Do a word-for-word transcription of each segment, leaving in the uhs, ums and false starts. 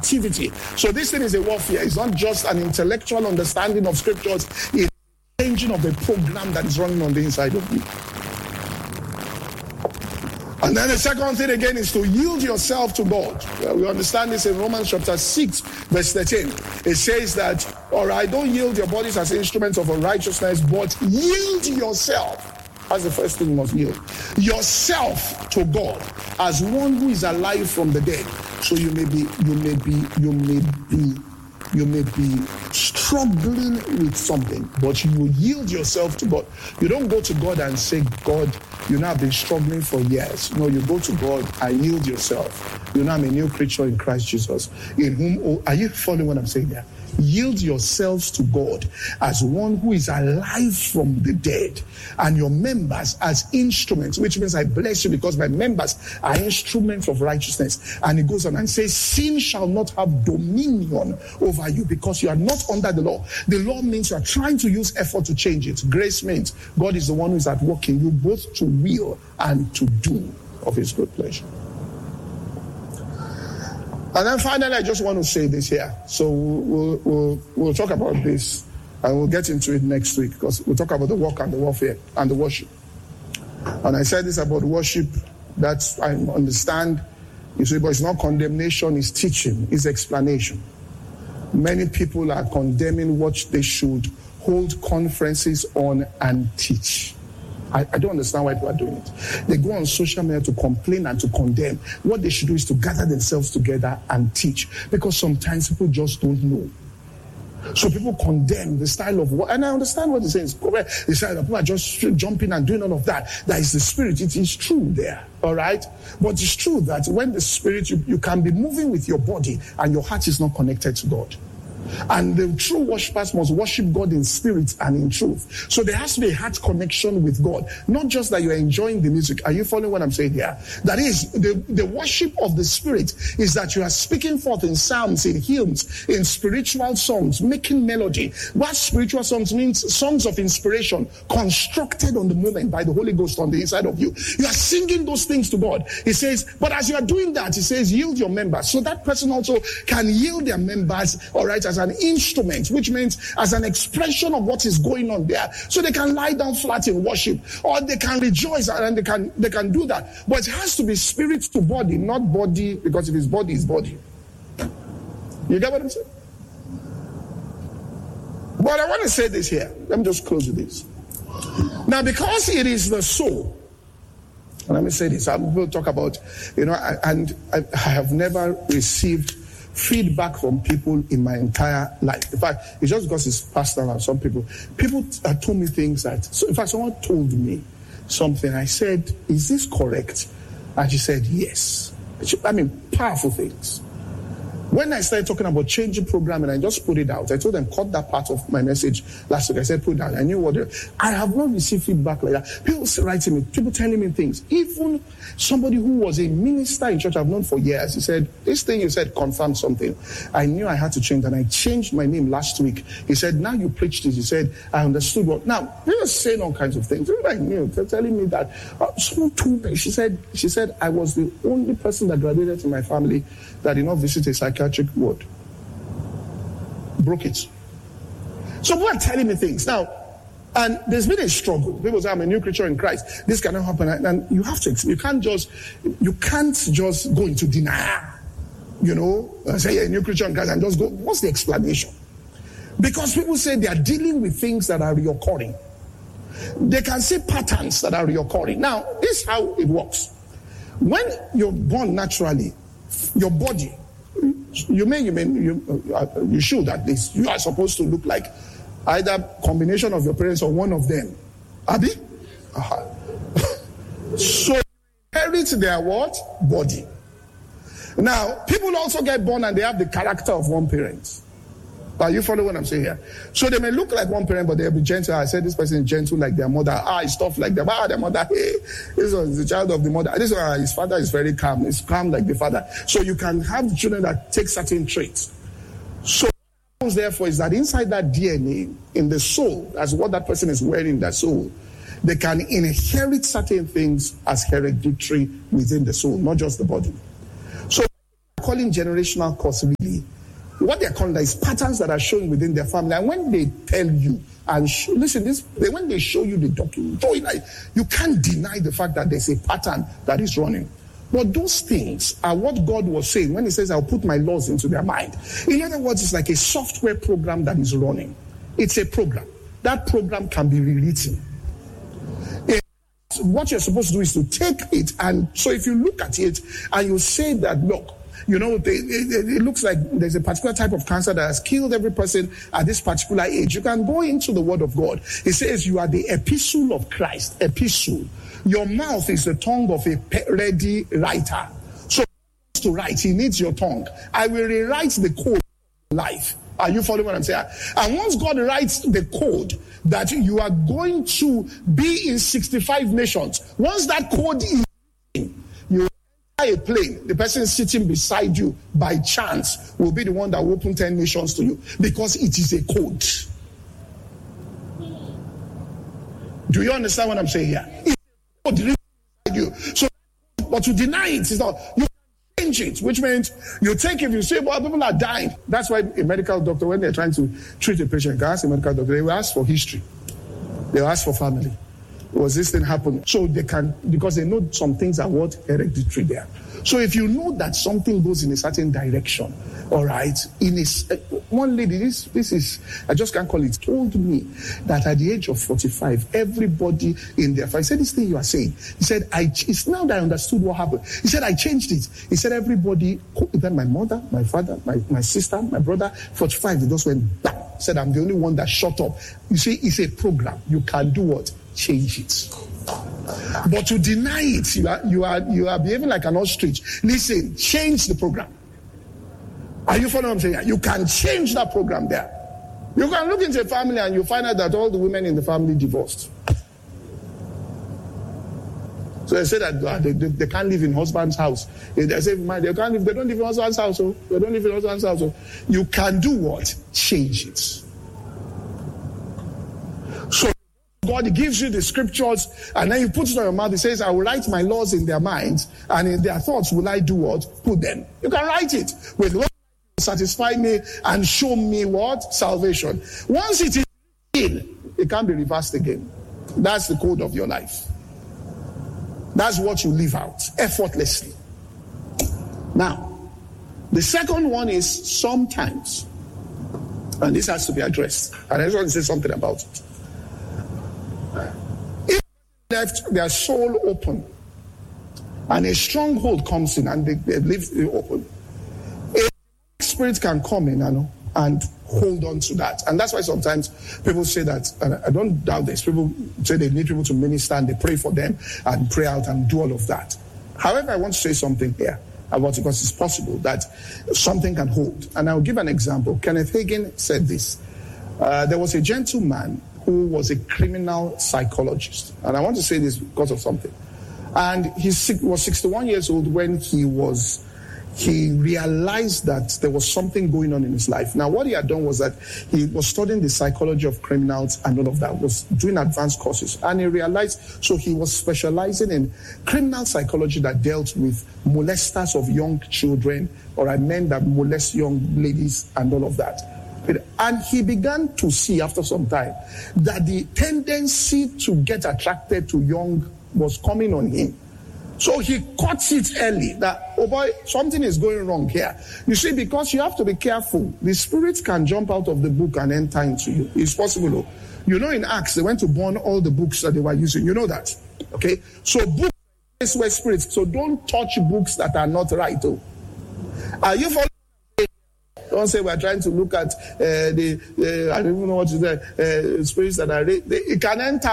activity. So this thing is a warfare. It's not just an intellectual understanding of scriptures. It's changing of the program that is running on the inside of you. And then the second thing again is to yield yourself to God. Well, we understand this in Romans chapter six, verse thirteen. It says that, all right, don't yield your bodies as instruments of unrighteousness, but yield yourself. That's the first thing you must yield. Yourself to God as one who is alive from the dead. So you may be, you may be, you may be, you may be struggling with something, but you yield yourself to God. You don't go to God and say, God, you know, I've been struggling for years. No, you go to God and yield yourself. You know, I'm a new creature in Christ Jesus. In whom, oh, are you following what I'm saying there? Yield yourselves to God as one who is alive from the dead, and your members as instruments, which means I bless you because my members are instruments of righteousness. And it goes on and says, sin shall not have dominion over you because you are not under the law. The law means you are trying to use effort to change it. Grace means God is the one who is at work in you both to will and to do of his good pleasure. And then finally, I just want to say this here. So we'll, we'll, we'll talk about this and we'll get into it next week because we'll talk about the work and the warfare and the worship. And I said this about worship, that I understand, you see, but it's not condemnation, it's teaching, it's explanation. Many people are condemning what they should hold conferences on and teach. I, I don't understand why people are doing it. They go on social media to complain and to condemn. What they should do is to gather themselves together and teach, because sometimes people just don't know. So people condemn the style of what, and I understand what they're saying. They say that people are just jumping and doing all of that. That is the spirit. It is true there, all right? But it's true that when the spirit, you, you can be moving with your body and your heart is not connected to God. And the true worshipers must worship God in spirit and in truth. So there has to be a heart connection with God. Not just that you're enjoying the music. Are you following what I'm saying here? That is, the, the worship of the spirit is that you are speaking forth in psalms, in hymns, in spiritual songs, making melody. What spiritual songs means? Songs of inspiration, constructed on the moment by the Holy Ghost on the inside of you. You are singing those things to God. He says, but as you are doing that, he says, yield your members. So that person also can yield their members, all right, as an instrument, which means as an expression of what is going on there. So they can lie down flat in worship, or they can rejoice and they can they can do that. But it has to be spirit to body, not body, because if it's body, it's body. You get what I'm saying? But I want to say this here. Let me just close with this. Now, because it is the soul, and let me say this, I will talk about, you know, and I, I have never received feedback from people in my entire life. In fact, it's just because it's personal and some people, people uh, told me things that, so in fact, someone told me something. I said, is this correct? And she said, yes. I mean, powerful things. When I started talking about changing programming, I just put it out. I told them, cut that part of my message last week. I said, put it out. I knew what they, I have not received feedback like that. People writing me, people telling me things. Even somebody who was a minister in church I've known for years, he said, this thing you said confirmed something. I knew I had to change, and I changed my name last week. He said, now you preached this. He said, I understood what. Now, they were saying all kinds of things. I knew. They're telling me that. Uh, someone told me, she said, she said, I was the only person that graduated in my family that did not visit a psychiatric ward. Broke it. So people are telling me things. Now, and there's been a struggle. People say, I'm a new creature in Christ. This cannot happen. And you have to, you can't just, you can't just go into denial. You know, say you're a new creature in Christ and just go. What's the explanation? Because people say they are dealing with things that are reoccurring. They can see patterns that are reoccurring. Now, this is how it works. When you're born naturally, your body, you may, you may, you, uh, you should at least, you are supposed to look like either combination of your parents or one of them. Abi? Uh-huh. So, inherit their what? Body. Now, people also get born and they have the character of one parent. Are you following what I'm saying here? So they may look like one parent, but they'll be gentle. I said this person is gentle like their mother. Ah, it's tough like them. Ah, their mother. Hey, this one is the child of the mother. This one, his father is very calm. He's calm like the father. So you can have children that take certain traits. So what happens therefore is that inside that D N A, in the soul, as what that person is wearing in their soul, they can inherit certain things as hereditary within the soul, not just the body. So calling generational curse really what they're calling is patterns that are shown within their family. And when they tell you, and sh- listen, this when they show you the document, like, you can't deny the fact that there's a pattern that is running. But those things are what God was saying when he says, I'll put my laws into their mind. In other words, it's like a software program that is running. It's a program. That program can be rewritten. What you're supposed to do is to take it, and so if you look at it and you say that, look, you know, they, it, it looks like there's a particular type of cancer that has killed every person at this particular age. You can go into the Word of God. It says you are the epistle of Christ. Epistle. Your mouth is the tongue of a ready writer. So to write, he needs your tongue. I will rewrite the code of life. Are you following what I'm saying? And once God writes the code that you are going to be in sixty-five nations, once that code is in, you enter a plane, the person sitting beside you by chance will be the one that will open ten nations to you, because it is a code. Do you understand what I'm saying here? It's a code inside you. So, but to deny it is not. You change it, which means you take it, you say, well, people are dying. That's why a medical doctor, when they're trying to treat a patient, can ask a medical doctor, they will ask for history. They will ask for family. Was this thing happen? So they can, because they know some things are what hereditary there. So if you know that something goes in a certain direction, all right, in a, one lady, this this is, I just can't call it, told me that at the age of forty-five, everybody in their family, he said, this thing you are saying, he said, I, it's now that I understood what happened. He said, I changed it. He said, everybody, even my mother, my father, my, my sister, my brother, forty-five, they just went bam. Said, I'm the only one that shut up. You see, it's a program. You can do what? Change it. But to deny it, you are you are you are behaving like an ostrich. Listen, change the program. Are you following what I'm saying? You can change that program there. You can look into a family and you find out that all the women in the family divorced. So they say that uh, they, they, they can't live in husband's house. They say they can't live, they don't live in husband's house. So they don't live in husband's house. So you can do what? Change it. So God gives you the scriptures, and then you put it on your mouth. He says, I will write my laws in their minds, and in their thoughts will I do what? Put them. You can write it. With what satisfy me and show me what? Salvation. Once it is in, it can't be reversed again. That's the code of your life. That's what you live out, effortlessly. Now, the second one is sometimes, and this has to be addressed, and I just want to say something about it. If they left their soul open and a stronghold comes in and they, they leave it open, a spirit can come in and, and hold on to that. And that's why sometimes people say that, and I don't doubt this, people say they need people to minister and they pray for them and pray out and do all of that. However, I want to say something here about it, because it's possible that something can hold. And I'll give an example. Kenneth Hagin said this. Uh, there was a gentleman who was a criminal psychologist. And I want to say this because of something. And he was sixty-one years old when he was, he realized that there was something going on in his life. Now, what he had done was that he was studying the psychology of criminals and all of that, was doing advanced courses. And he realized, so he was specializing in criminal psychology that dealt with molesters of young children, or men that molest young ladies and all of that. And he began to see after some time that the tendency to get attracted to young was coming on him. So he caught it early that, oh boy, something is going wrong here. You see, because you have to be careful. The spirits can jump out of the book and enter into you. It's possible. You know, in Acts, they went to burn all the books that they were using. You know that. Okay? So books were spirits. So don't touch books that are not right. Oh. Are you following? Don't say we're trying to look at uh, the, uh, I don't even know what to say, uh, spirits that are, they, it can enter.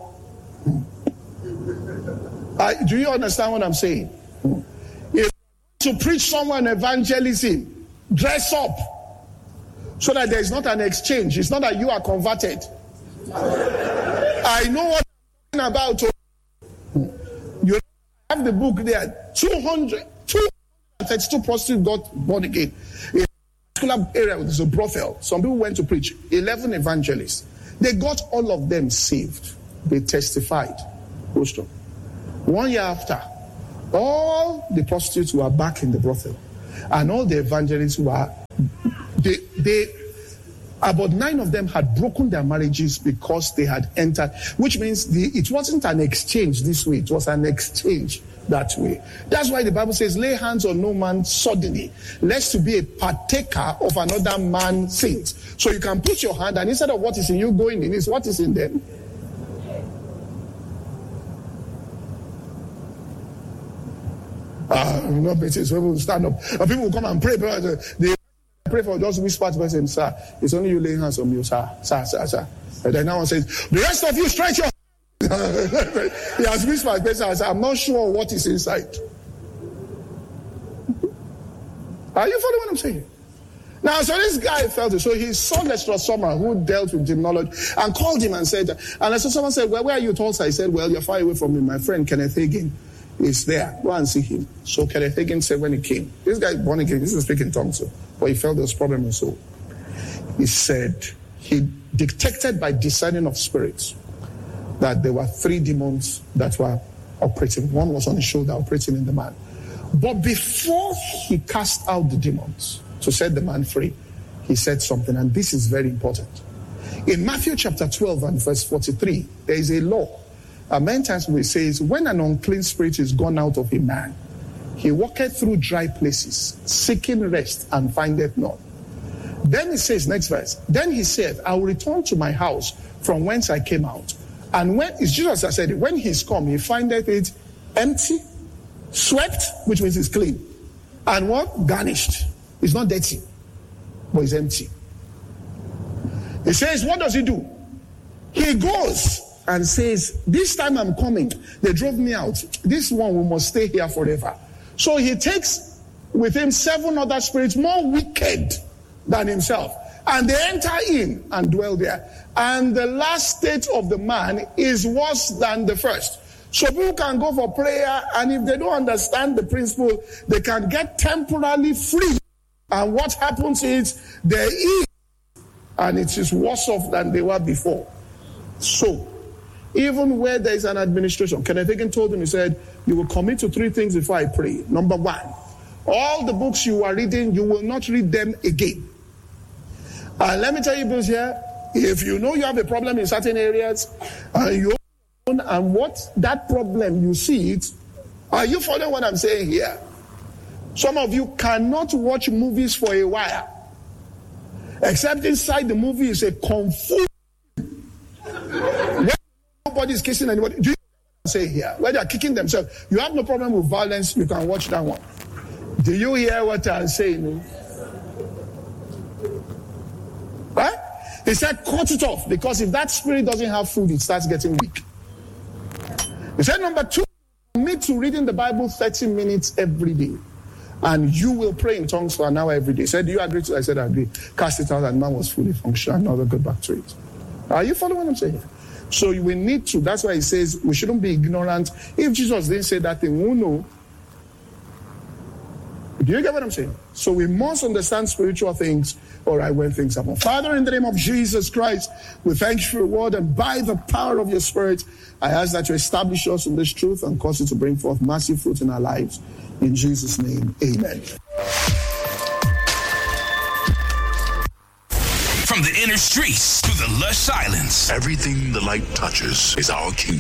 Uh, do you understand what I'm saying? If to preach someone evangelism, dress up so that there's not an exchange. It's not that you are converted. I know what I'm talking about. You have the book there. two hundred, two hundred thirty-two prostitutes got born again. Particular area with a brothel. Some people went to preach. eleven evangelists. They got all of them saved. They testified. One year after, all the prostitutes were back in the brothel, and all the evangelists were they, they, about nine of them had broken their marriages because they had entered, which means the, it wasn't an exchange this way, it was an exchange that way. That's why the Bible says, lay hands on no man suddenly, lest to be a partaker of another man's sins. So you can put your hand, and instead of what is in you going in, is what is in them. Ah, uh, you know, so people will stand up, and people will come and pray. They pray for just whisper to person, sir, it's only you laying hands on you, sir, sir, sir, sir. And then now one says, the rest of you stretch your he has whispered, person, I'm not sure what is inside. Are you following what I'm saying? Now, so this guy felt it. So he saw Lester Summer, who dealt with demonology, and called him and said, and Lester Summer said, well, where are you, Tulsa? He said, well, you're far away from me. My friend Kenneth Hagin is there. Go and see him. So Kenneth Hagin said when he came, this guy born again, this is speaking tongues, so, but he felt there was problem in soul. He said he detected by discerning of spirits that there were three demons that were operating. One was on his shoulder, operating in the man. But before he cast out the demons to set the man free, he said something, and this is very important. In Matthew chapter twelve and verse forty-three, there is a law. Uh, many times it says, when an unclean spirit is gone out of a man, he walketh through dry places, seeking rest, and findeth none. Then it says, next verse, then he said, I will return to my house from whence I came out. And when, it's Jesus that said it, when he's come, he findeth it empty, swept, which means it's clean, and what? Garnished. It's not dirty, but it's empty. He says, what does he do? He goes and says, this time I'm coming. They drove me out. This one, we must stay here forever. So he takes with him seven other spirits more wicked than himself. And they enter in and dwell there. And the last state of the man is worse than the first. So people can go for prayer, and if they don't understand the principle, they can get temporarily free. And what happens is there is, and it is worse off than they were before. So, even where there is an administration, Kenneth Hagin told him, he said, you will commit to three things before I pray. Number one, all the books you are reading, you will not read them again. And let me tell you this here, if you know you have a problem in certain areas, and you and what that problem you see it, are you following what I'm saying here? Some of you cannot watch movies for a while, except inside the movie is a kung fu. Nobody is kissing anybody. Do you say here? Where they are kicking themselves. You have no problem with violence, you can watch that one. Do you hear what I'm saying? Right? He said, cut it off, because if that spirit doesn't have food, it starts getting weak. He said, number two, commit to reading the Bible thirty minutes every day. And you will pray in tongues for an hour every day. He said, do you agree to it? I said, I agree. Cast it out, and man was fully functional. Now we'll go back to it. Are you following what I'm saying? So we need to, that's why he says we shouldn't be ignorant. If Jesus didn't say that thing, we'll know. Do you get what I'm saying? So we must understand spiritual things, all right, when things happen. Father, in the name of Jesus Christ, we thank you for your word, and by the power of your spirit, I ask that you establish us in this truth and cause it to bring forth massive fruit in our lives. In Jesus' name, amen. From the inner streets to the lush silence, everything the light touches is our key.